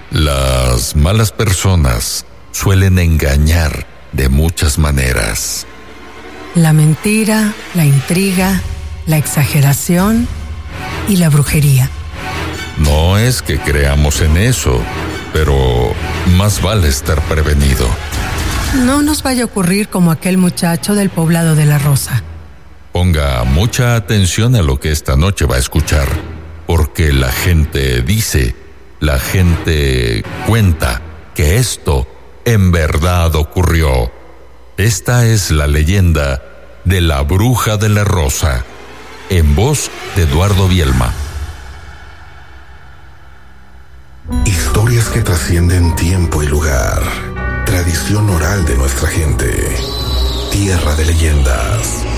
Las malas personas suelen engañar de muchas maneras. La mentira, la intriga, la exageración y la brujería. No es que creamos en eso, pero más vale estar prevenido. No nos vaya a ocurrir como aquel muchacho del poblado de La Rosa. Ponga mucha atención a lo que esta noche va a escuchar, porque la gente dice, la gente cuenta que esto en verdad ocurrió. Esta es la leyenda de la Bruja de La Rosa, en voz de Eduardo Bielma. Historias que trascienden tiempo y lugar. Tradición oral de nuestra gente. Tierra de leyendas.